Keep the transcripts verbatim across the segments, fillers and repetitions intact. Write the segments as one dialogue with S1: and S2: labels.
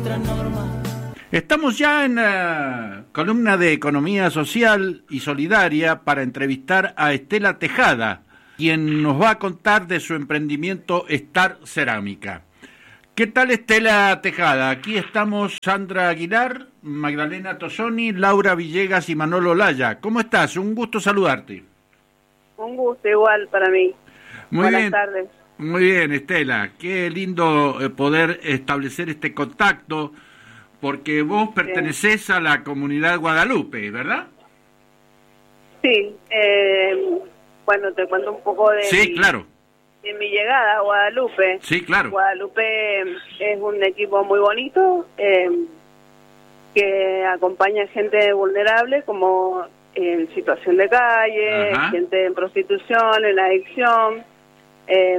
S1: nuestra norma.
S2: Estamos ya en la columna de Economía Social y Solidaria para entrevistar a Estela Tejada, quien nos va a contar de su emprendimiento Star Cerámica. ¿Qué tal, Estela Tejada? Aquí estamos Sandra Aguilar, Magdalena Tosoni, Laura Villegas y Manolo Laya. ¿Cómo estás? Un gusto saludarte.
S3: Un gusto igual para mí.
S2: Muy
S3: Buenas
S2: bien.
S3: tardes.
S2: Muy bien, Estela. Qué lindo eh, poder establecer este contacto, porque vos pertenecés a la comunidad Guadalupe, ¿verdad?
S3: Sí. Eh, bueno, te cuento un poco de,
S2: Sí,
S3: mi,
S2: claro.
S3: de mi llegada a Guadalupe.
S2: Sí, claro.
S3: Guadalupe es un equipo muy bonito eh, que acompaña gente vulnerable como en situación de calle,
S2: Ajá.
S3: gente en prostitución, en adicción, eh,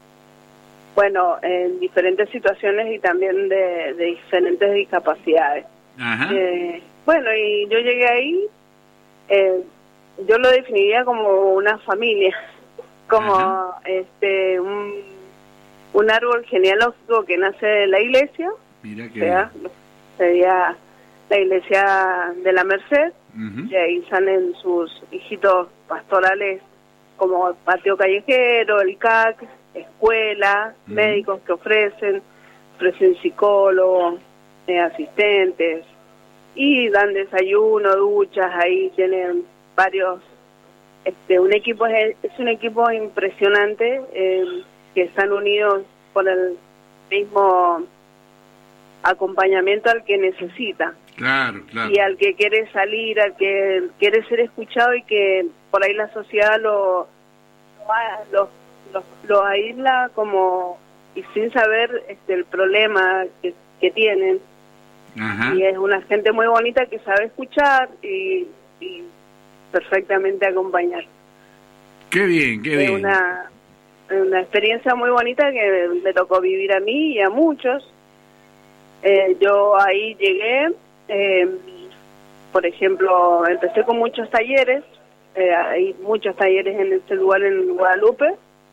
S3: bueno, en diferentes situaciones y también de, de diferentes discapacidades.
S2: Ajá.
S3: Eh, bueno, y yo llegué ahí, eh, yo lo definiría como una familia, como
S2: Ajá.
S3: este un, un árbol genealógico que nace de la iglesia,
S2: Mira que...
S3: ¿verdad? Sería la iglesia de la Merced,
S2: Uh-huh.
S3: y ahí salen sus hijitos pastorales como patio callejero, el C A C, escuela,
S2: Uh-huh.
S3: médicos que ofrecen, ofrecen psicólogos, eh, asistentes, y dan desayuno, duchas, ahí tienen varios, este un equipo, es, es un equipo impresionante, eh, que están unidos por el mismo acompañamiento al que necesita.
S2: Claro, claro.
S3: Y al que quiere salir, al que quiere ser escuchado y que por ahí la sociedad lo lo, lo, lo aísla como y sin saber este el problema que, que tienen.
S2: Ajá.
S3: Y es una gente muy bonita que sabe escuchar y, y perfectamente acompañar.
S2: Qué bien, qué
S3: Es
S2: bien.
S3: una, una experiencia muy bonita que me tocó vivir a mí y a muchos. Eh, yo ahí llegué, eh, por ejemplo, empecé con muchos talleres, eh, hay muchos talleres en este lugar en Guadalupe,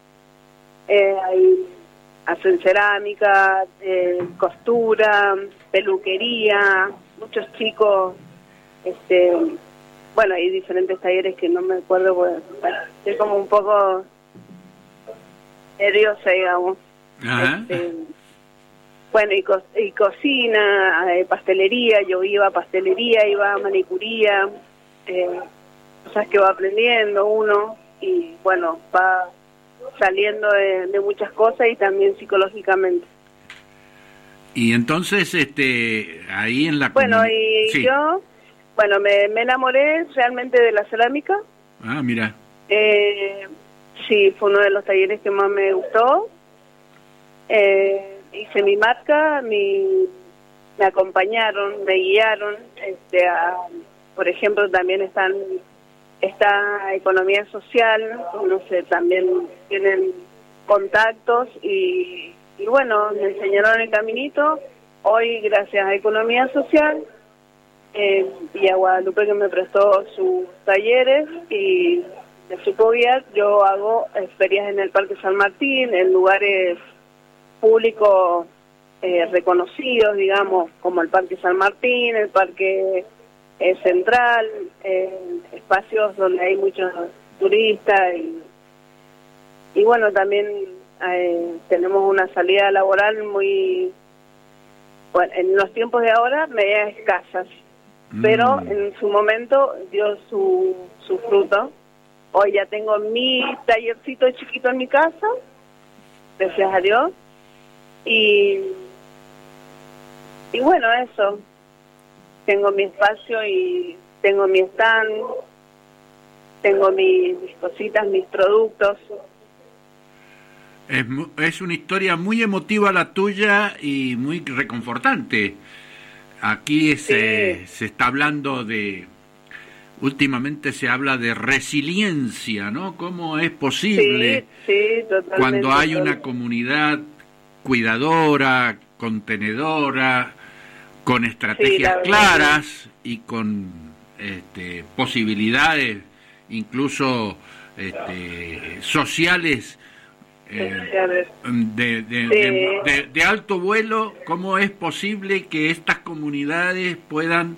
S3: eh, hay, hacen cerámica, eh, costura, peluquería, muchos chicos, este, bueno, hay diferentes talleres que no me acuerdo, pues, bueno, estoy como un poco nerviosa, digamos.
S2: Ajá.
S3: Este, Bueno, y, co y cocina, eh, pastelería, yo iba a pastelería, iba a manicuría, eh, cosas que va aprendiendo uno y bueno, va saliendo de, de muchas cosas y también psicológicamente.
S2: Y entonces, este, ahí en la
S3: Bueno,
S2: comuni-
S3: y
S2: sí.
S3: yo, bueno, me, me enamoré realmente de la cerámica.
S2: Ah, mira.
S3: Eh, sí, fue uno de los talleres que más me gustó. Eh, hice mi marca, mi, me acompañaron, me guiaron, este, a, por ejemplo, también están esta economía social, no sé, también tienen contactos y, y bueno, me enseñaron el caminito. Hoy, gracias a Economía Social eh, y a Guadalupe que me prestó sus talleres y me supo guiar, yo hago eh, ferias en el Parque San Martín, en lugares públicos eh, reconocidos, digamos, como el Parque San Martín, el Parque eh, Central, eh, espacios donde hay muchos turistas y, y bueno, también eh, tenemos una salida laboral muy, bueno, en los tiempos de ahora, media escasas, mm. pero en su momento dio su, su fruto. Hoy ya tengo mi tallercito chiquito en mi casa, gracias a Dios. Y, y bueno, eso, tengo mi espacio y tengo mi stand, tengo mi, mis cositas, mis productos.
S2: Es, es una historia muy emotiva la tuya y muy reconfortante. Aquí se, sí. se está hablando de, últimamente se habla de resiliencia, ¿no? ¿Cómo es posible
S3: sí, sí, totalmente,
S2: cuando hay
S3: totalmente.
S2: una comunidad cuidadora, contenedora, con estrategias sí, claras y con este, posibilidades incluso este, sociales eh, de, de,
S3: Sí.
S2: de, de, de alto vuelo, ¿cómo es posible que estas comunidades puedan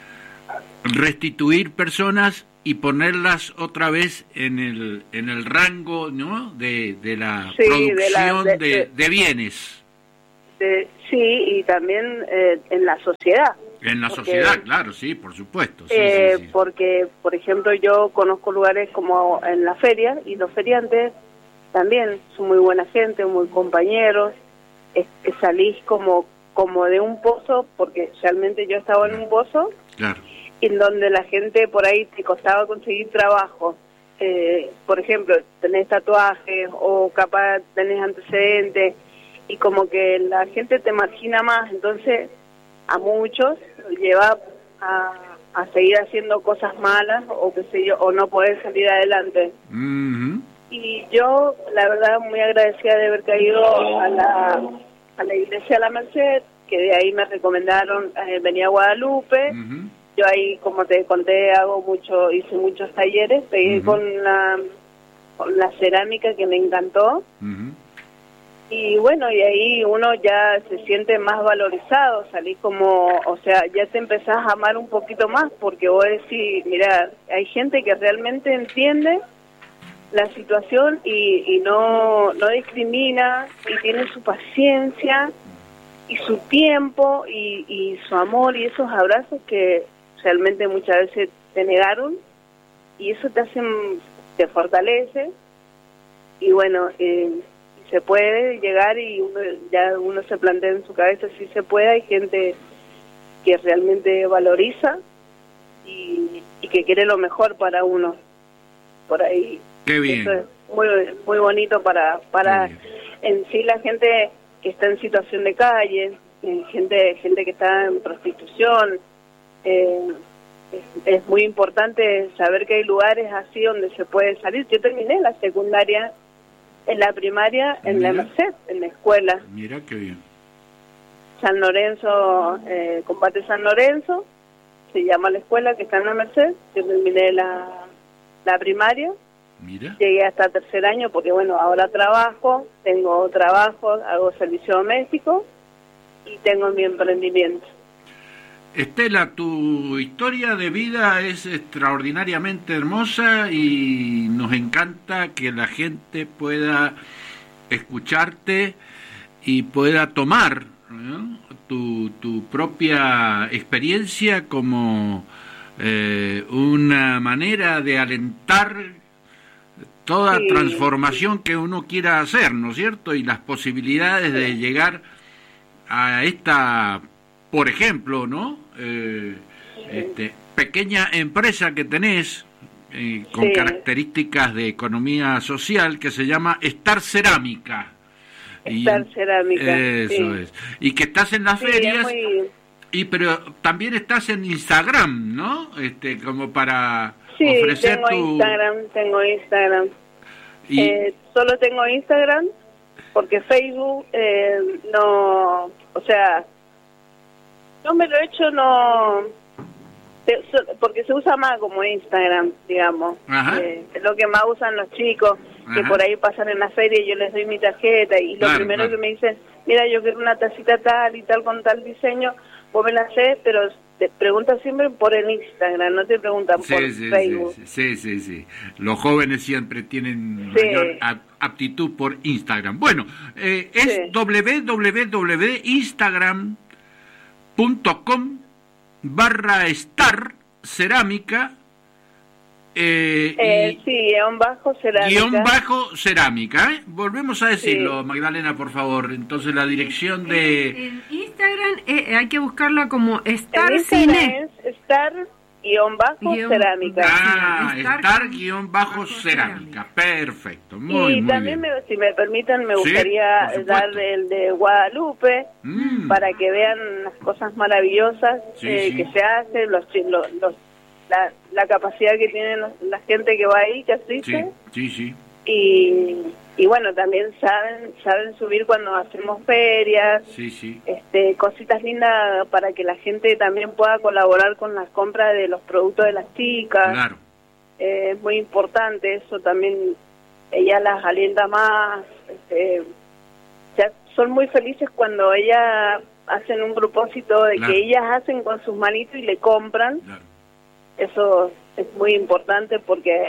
S2: restituir personas y ponerlas otra vez en el en el rango, ¿no?, de, de la
S3: Sí,
S2: producción
S3: de, la, de,
S2: de,
S3: de,
S2: de bienes?
S3: De, sí, y también eh, en la sociedad.
S2: En la
S3: porque,
S2: sociedad, claro, sí, por supuesto. Sí,
S3: eh,
S2: sí, sí.
S3: Porque, por ejemplo, yo conozco lugares como en la feria, y los feriantes también son muy buena gente, muy compañeros. Es que salís como, como de un pozo, porque realmente yo estaba
S2: Claro.
S3: en un pozo,
S2: Claro.
S3: en donde la gente por ahí te costaba conseguir trabajo. Eh, por ejemplo, tenés tatuajes o capaz tenés antecedentes, y como que la gente te margina más, entonces a muchos los lleva a, a seguir haciendo cosas malas, o qué sé yo, o no poder salir adelante.
S2: Uh-huh.
S3: Y yo, la verdad, muy agradecida de haber caído a la, a la iglesia de la Merced, que de ahí me recomendaron eh, venir a Guadalupe.
S2: Uh-huh.
S3: Yo ahí, como te conté, hago mucho, hice muchos talleres, pegué
S2: Uh-huh.
S3: con la, con la cerámica, que me encantó.
S2: Uh-huh.
S3: Y bueno, y ahí uno ya se siente más valorizado, salís como, o sea, ya te empezás a amar un poquito más, porque vos decís, mira, hay gente que realmente entiende la situación y, y no, no discrimina, y tiene su paciencia y su tiempo y, y su amor y esos abrazos que realmente muchas veces te negaron, y eso te hacen, te fortalece. Y bueno, eh, se puede llegar, y uno, ya uno se plantea en su cabeza si se puede. Hay gente que realmente valoriza y, y que quiere lo mejor para uno. Por ahí.
S2: Qué bien.
S3: Eso es muy, muy bonito para, para en sí la gente que está en situación de calle, eh, gente, gente que está en prostitución. Eh, es, es muy importante saber que hay lugares así donde se puede salir. Yo terminé la secundaria, en la primaria, en
S2: Mira.
S3: la Merced, en la escuela.
S2: Mira qué bien.
S3: San Lorenzo, eh, Combate San Lorenzo, se llama la escuela, que está en la Merced. Yo terminé la, la primaria.
S2: Mira.
S3: Llegué hasta tercer año porque, bueno, ahora trabajo, tengo trabajo, hago servicio doméstico y tengo mi emprendimiento.
S2: Estela, tu historia de vida es extraordinariamente hermosa y nos encanta que la gente pueda escucharte y pueda tomar, ¿no?, tu, tu propia experiencia como eh, una manera de alentar toda
S3: Sí.
S2: transformación que uno quiera hacer, ¿no es cierto? Y las posibilidades de llegar a esta, por ejemplo, ¿no?, eh, este, pequeña empresa que tenés eh, con
S3: Sí.
S2: características de economía social, que se llama Star Cerámica.
S3: Star
S2: Y,
S3: Cerámica,
S2: eso
S3: sí.
S2: es. Y que estás en las
S3: Sí,
S2: ferias.
S3: es muy...
S2: Y pero también estás en Instagram, ¿no? Este, como para
S3: Sí,
S2: ofrecer
S3: tengo
S2: tu...
S3: Instagram, tengo Instagram.
S2: Y...
S3: Eh, solo tengo Instagram porque Facebook eh, no, o sea, no me lo he hecho, no, te- so- porque se usa más como Instagram, digamos.
S2: Ajá.
S3: Eh, es lo que más usan los chicos, que
S2: Ajá.
S3: por ahí pasan en la feria y yo les doy mi tarjeta, y lo
S2: Claro,
S3: primero
S2: claro.
S3: que me dicen, mira, yo quiero una tacita tal y tal con tal diseño, vos me la hacés, pero te preguntan siempre por el Instagram, no te preguntan
S2: Sí,
S3: por
S2: sí,
S3: Facebook.
S2: sí, sí, sí, sí. Los jóvenes siempre tienen
S3: Sí.
S2: mayor ap- aptitud por Instagram. Bueno, eh, es
S3: Sí.
S2: w w w punto instagram punto com barra star cerámica eh,
S3: Eh,
S2: y
S3: sí, guión bajo cerámica.
S2: guión bajo cerámica. ¿eh? Volvemos a decirlo,
S3: Sí.
S2: Magdalena, por favor. Entonces la dirección de...
S1: En Instagram eh, hay que buscarla como Star
S3: En Instagram
S1: Cine.
S3: es star guión bajo
S1: Guión-
S3: cerámica.
S2: Ah,
S1: Star-
S2: star guión bajo
S1: bajo
S2: cerámica. Perfecto, muy,
S3: y
S2: muy
S3: también,
S2: bien.
S3: me, si me permiten, me
S2: Sí,
S3: gustaría
S2: por supuesto.
S3: dar el de Guadalupe,
S2: Mm.
S3: para que vean las cosas maravillosas
S2: Sí,
S3: eh,
S2: sí.
S3: que se hacen, los, chi- los, los- la, la capacidad que tienen los- la gente que va ahí, que
S2: Sí,
S3: asiste.
S2: sí, sí.
S3: Y, y bueno, también saben saben subir cuando hacemos ferias,
S2: Sí, sí.
S3: este cositas lindas para que la gente también pueda colaborar con las compras de los productos de las chicas.
S2: Claro.
S3: Eh, es muy importante eso también, ella las alienta más, este, o sea, son muy felices cuando ellas hacen un propósito de
S2: claro.
S3: que ellas hacen con sus manitos y le compran.
S2: Claro.
S3: Eso es muy importante porque